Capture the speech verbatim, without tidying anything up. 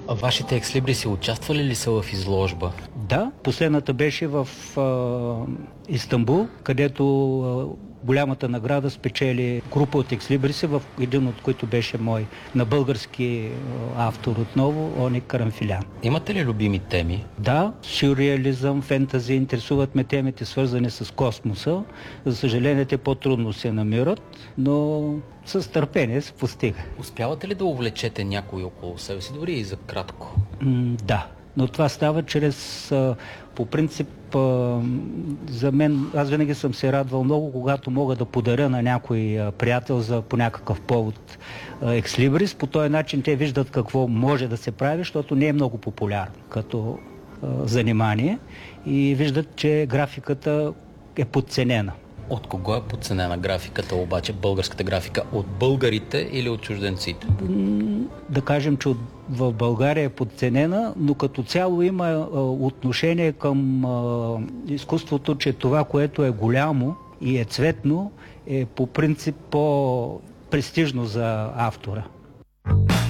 А вашите екслибриси участвали ли са в изложба? Да, последната беше в а, Истанбул, където а, голямата награда спечели група от екслибриси, в един от които беше мой, на български автор отново, Оник Карамфилян. Имате ли любими теми? Да, сюрреализъм, фентази, интересуват ме темите, свързани с космоса. За съжаление, те по-трудно се намират, но с търпение се постига. Успявате ли да увлечете някой около себе си, дори и за кратко? М, да, но това става чрез, по принцип, за мен, аз винаги съм се радвал много, когато мога да подаря на някой приятел за по някакъв повод екслибрис. По този начин те виждат какво може да се прави, защото не е много популярно като занимание и виждат, че графиката е подценена. От кого е подценена графиката обаче, българската графика? От българите или от чужденците? Да кажем, че в България е подценена, но като цяло има а, отношение към а, изкуството, че това, което е голямо и е цветно, е по принцип по-престижно за автора.